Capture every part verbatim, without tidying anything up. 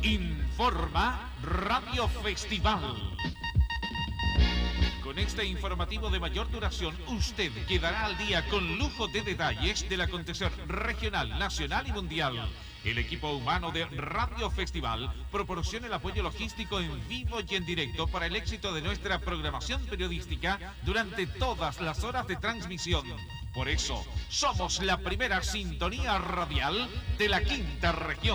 Informa Radio Festival. Con este informativo de mayor duración, usted quedará al día con lujo de detalles del acontecer regional, nacional y mundial. El equipo humano de Radio Festival proporciona el apoyo logístico en vivo y en directo para el éxito de nuestra programación periodística durante todas las horas de transmisión. Por eso, somos la primera sintonía radial de la quinta región.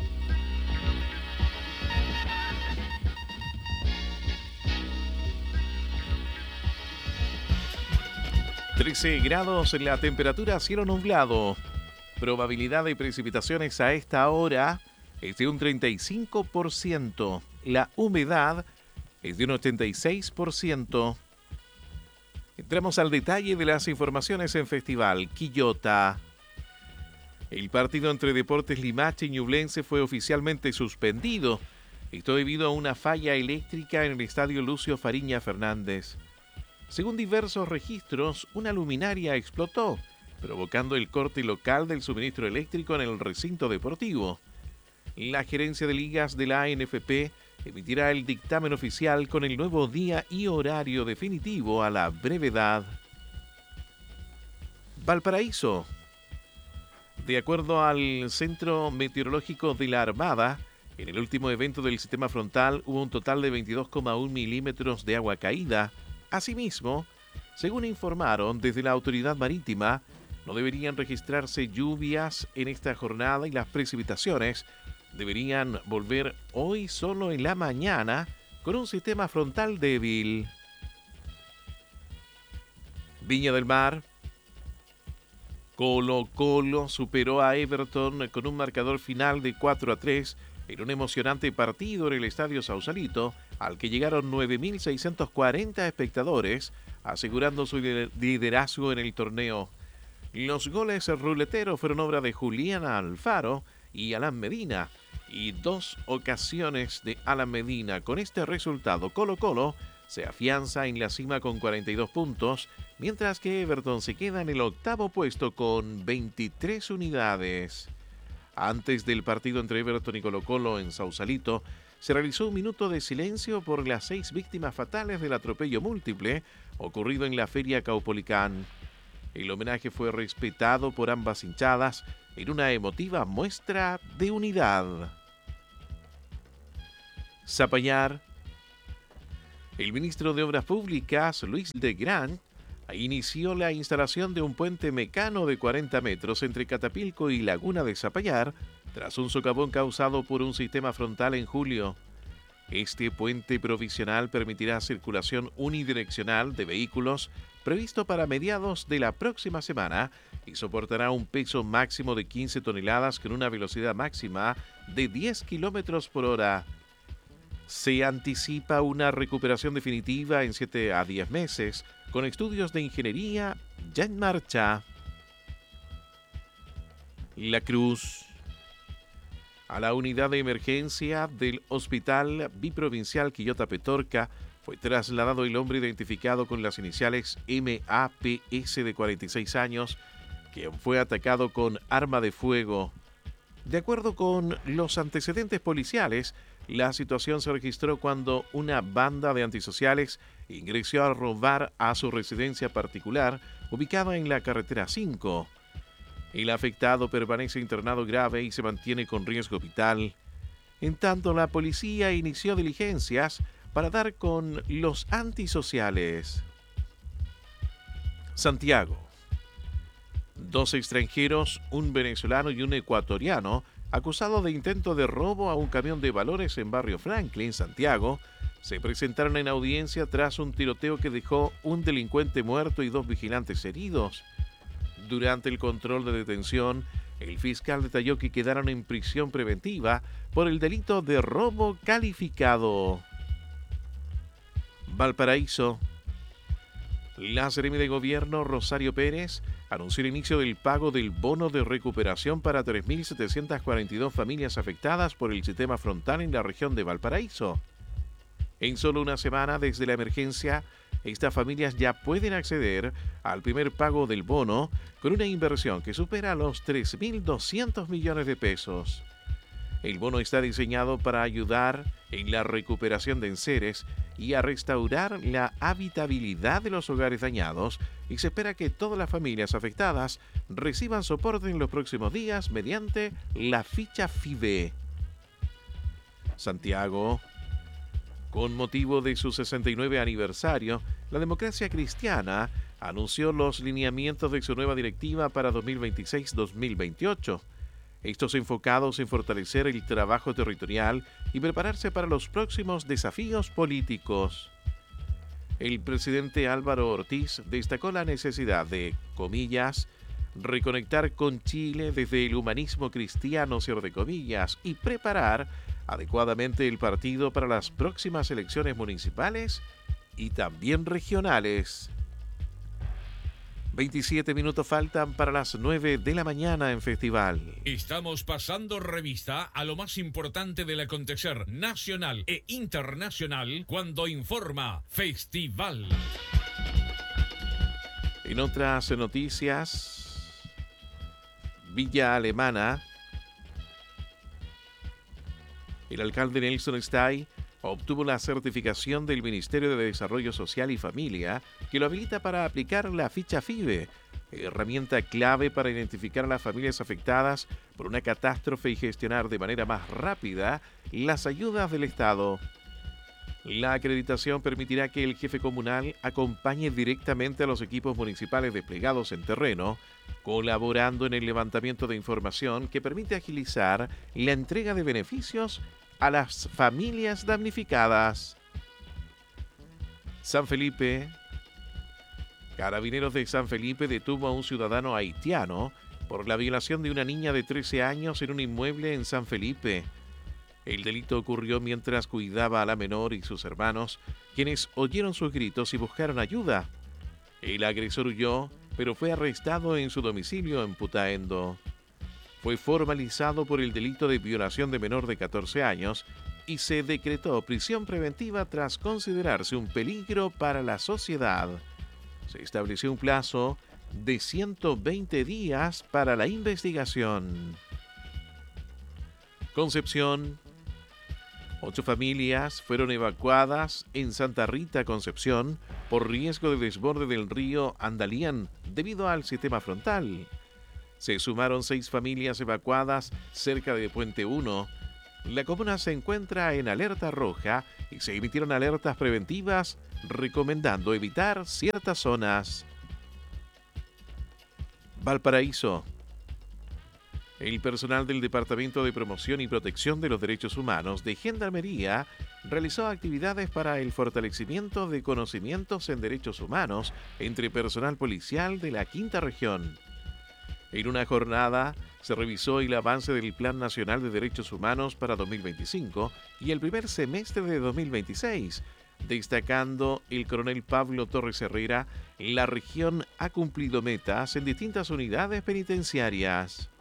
trece grados la temperatura, cielo nublado. Probabilidad de precipitaciones a esta hora es de un treinta y cinco por ciento. La humedad es de un ochenta y seis por ciento. Entramos al detalle de las informaciones en Festival Quillota. El partido entre Deportes Limache y Ñublense fue oficialmente suspendido. Esto debido a una falla eléctrica en el estadio Lucio Fariña Fernández. Según diversos registros, una luminaria explotó, provocando el corte local del suministro eléctrico en el recinto deportivo. La gerencia de ligas de la A N F P emitirá el dictamen oficial con el nuevo día y horario definitivo a la brevedad. Valparaíso. De acuerdo al Centro Meteorológico de la Armada, en el último evento del sistema frontal hubo un total de veintidós coma uno milímetros de agua caída. Asimismo, según informaron desde la autoridad marítima, no deberían registrarse lluvias en esta jornada y las precipitaciones deberían volver hoy solo en la mañana con un sistema frontal débil. Viña del Mar. Colo-Colo superó a Everton con un marcador final de cuatro a tres en un emocionante partido en el Estadio Sausalito, al que llegaron nueve mil seiscientos cuarenta espectadores, asegurando su liderazgo en el torneo. Los goles ruleteros fueron obra de Julián Alfaro y Alan Medina, y dos ocasiones de Alan Medina. Con este resultado, Colo-Colo se afianza en la cima con cuarenta y dos puntos, mientras que Everton se queda en el octavo puesto con veintitrés unidades. Antes del partido entre Everton y Colo-Colo en Sausalito, se realizó un minuto de silencio por las seis víctimas fatales del atropello múltiple ocurrido en la Feria Caupolicán. El homenaje fue respetado por ambas hinchadas en una emotiva muestra de unidad. Zapallar. El ministro de Obras Públicas, Luis de Gran, inició la instalación de un puente mecano de cuarenta metros entre Catapilco y Laguna de Zapallar, tras un socavón causado por un sistema frontal en julio. Este puente provisional permitirá circulación unidireccional de vehículos previsto para mediados de la próxima semana y soportará un peso máximo de quince toneladas con una velocidad máxima de diez kilómetros por hora. Se anticipa una recuperación definitiva en siete a diez meses, con estudios de ingeniería ya en marcha. La Cruz. A la unidad de emergencia del Hospital Biprovincial Quillota Petorca fue trasladado el hombre identificado con las iniciales M A P S de cuarenta y seis años, quien fue atacado con arma de fuego. De acuerdo con los antecedentes policiales, la situación se registró cuando una banda de antisociales ingresó a robar a su residencia particular ubicada en la carretera cinco. El afectado permanece internado grave y se mantiene con riesgo vital. En tanto, la policía inició diligencias para dar con los antisociales. Santiago. Dos extranjeros, un venezolano y un ecuatoriano, acusados de intento de robo a un camión de valores en Barrio Franklin, Santiago, se presentaron en audiencia tras un tiroteo que dejó un delincuente muerto y dos vigilantes heridos. Durante el control de detención, el fiscal detalló que quedaron en prisión preventiva por el delito de robo calificado. Valparaíso. La Seremi de Gobierno, Rosario Pérez, anunció el inicio del pago del bono de recuperación para tres mil setecientas cuarenta y dos familias afectadas por el sistema frontal en la región de Valparaíso. En solo una semana desde la emergencia, estas familias ya pueden acceder al primer pago del bono con una inversión que supera los tres mil doscientos millones de pesos. El bono está diseñado para ayudar en la recuperación de enseres y a restaurar la habitabilidad de los hogares dañados, y se espera que todas las familias afectadas reciban soporte en los próximos días mediante la ficha FIBE. Santiago. Con motivo de su sesenta y nueve aniversario, la Democracia Cristiana anunció los lineamientos de su nueva directiva para dos mil veintiséis a dos mil veintiocho. Estos enfocados en fortalecer el trabajo territorial y prepararse para los próximos desafíos políticos. El presidente Álvaro Ortiz destacó la necesidad de, comillas, reconectar con Chile desde el humanismo cristiano, cierre comillas, y preparar adecuadamente el partido para las próximas elecciones municipales y también regionales. veintisiete minutos faltan para las nueve de la mañana en Festival. Estamos pasando revista a lo más importante del acontecer nacional e internacional cuando informa Festival. En otras noticias, Villa Alemana, el alcalde Nelson Stay obtuvo la certificación del Ministerio de Desarrollo Social y Familia que lo habilita para aplicar la ficha FIBE, herramienta clave para identificar a las familias afectadas por una catástrofe y gestionar de manera más rápida las ayudas del Estado. La acreditación permitirá que el jefe comunal acompañe directamente a los equipos municipales desplegados en terreno, colaborando en el levantamiento de información que permite agilizar la entrega de beneficios a las familias damnificadas. San Felipe. Carabineros de San Felipe detuvo a un ciudadano haitiano por la violación de una niña de trece años en un inmueble en San Felipe. El delito ocurrió mientras cuidaba a la menor y sus hermanos, quienes oyeron sus gritos y buscaron ayuda. El agresor huyó, pero fue arrestado en su domicilio en Putaendo. Fue formalizado por el delito de violación de menor de catorce años y se decretó prisión preventiva tras considerarse un peligro para la sociedad. Se estableció un plazo de ciento veinte días para la investigación. Concepción. Ocho familias fueron evacuadas en Santa Rita, Concepción, por riesgo de desborde del río Andalián debido al sistema frontal. Se sumaron seis familias evacuadas cerca de Puente uno. La comuna se encuentra en alerta roja y se emitieron alertas preventivas recomendando evitar ciertas zonas. Valparaíso. El personal del Departamento de Promoción y Protección de los Derechos Humanos de Gendarmería realizó actividades para el fortalecimiento de conocimientos en derechos humanos entre personal policial de la Quinta Región. En una jornada se revisó el avance del Plan Nacional de Derechos Humanos para dos mil veinticinco y el primer semestre de dos mil veintiséis, destacando el coronel Pablo Torres Herrera, la región ha cumplido metas en distintas unidades penitenciarias.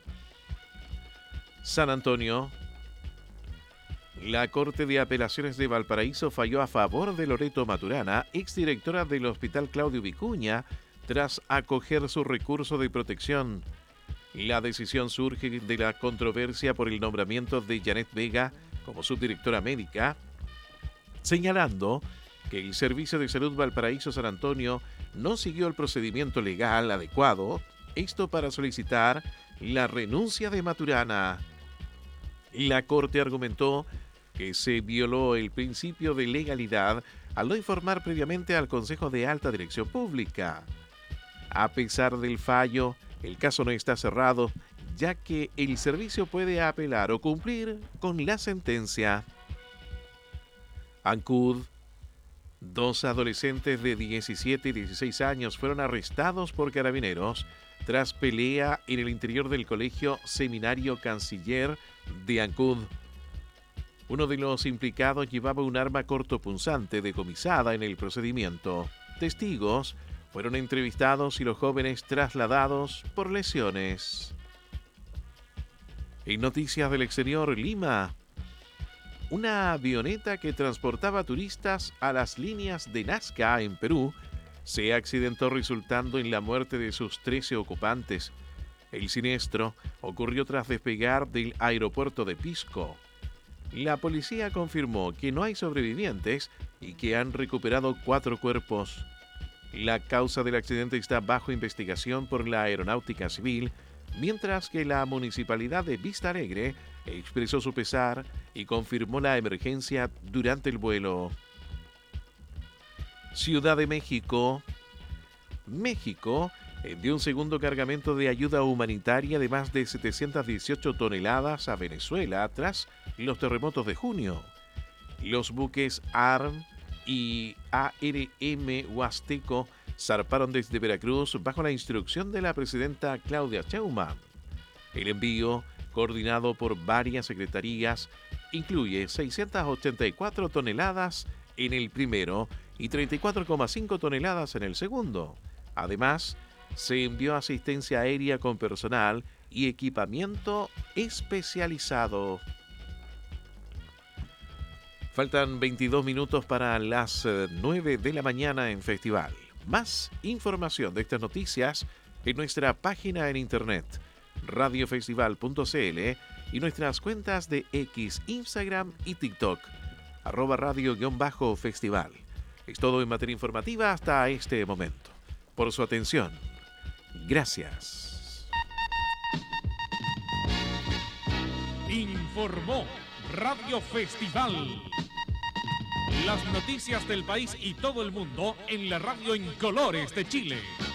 San Antonio. La Corte de Apelaciones de Valparaíso falló a favor de Loreto Maturana, exdirectora del Hospital Claudio Vicuña, tras acoger su recurso de protección. La decisión surge de la controversia por el nombramiento de Janet Vega como subdirectora médica, señalando que el Servicio de Salud Valparaíso San Antonio no siguió el procedimiento legal adecuado, esto para solicitar la renuncia de Maturana. La Corte argumentó que se violó el principio de legalidad al no informar previamente al Consejo de Alta Dirección Pública. A pesar del fallo, el caso no está cerrado, ya que el servicio puede apelar o cumplir con la sentencia. Ancud. Dos adolescentes de diecisiete y dieciséis años fueron arrestados por carabineros tras pelea en el interior del colegio Seminario Canciller de Ancud. Uno de los implicados llevaba un arma cortopunzante decomisada en el procedimiento. Testigos fueron entrevistados y los jóvenes trasladados por lesiones. En noticias del exterior, Lima. Una avioneta que transportaba turistas a las líneas de Nazca en Perú se accidentó resultando en la muerte de sus trece ocupantes. El siniestro ocurrió tras despegar del aeropuerto de Pisco. La policía confirmó que no hay sobrevivientes y que han recuperado cuatro cuerpos. La causa del accidente está bajo investigación por la Aeronáutica Civil, mientras que la Municipalidad de Vista Alegre expresó su pesar y confirmó la emergencia durante el vuelo. Ciudad de México. México envió un segundo cargamento de ayuda humanitaria de más de setecientas dieciocho toneladas a Venezuela tras los terremotos de junio. Los buques A R M y A R M Huasteco zarparon desde Veracruz bajo la instrucción de la presidenta Claudia Sheinbaum. El envío, coordinado por varias secretarías, incluye seiscientas ochenta y cuatro toneladas en el primero y treinta y cuatro coma cinco toneladas en el segundo. Además, se envió asistencia aérea con personal y equipamiento especializado. Faltan veintidós minutos para las nueve de la mañana en Festival. Más información de estas noticias en nuestra página en internet radio festival punto c l y nuestras cuentas de X, Instagram y TikTok, arroba radio-festival. Es todo en materia informativa hasta este momento. Por su atención, gracias. Informó Radio Festival. Las noticias del país y todo el mundo en la radio en colores de Chile.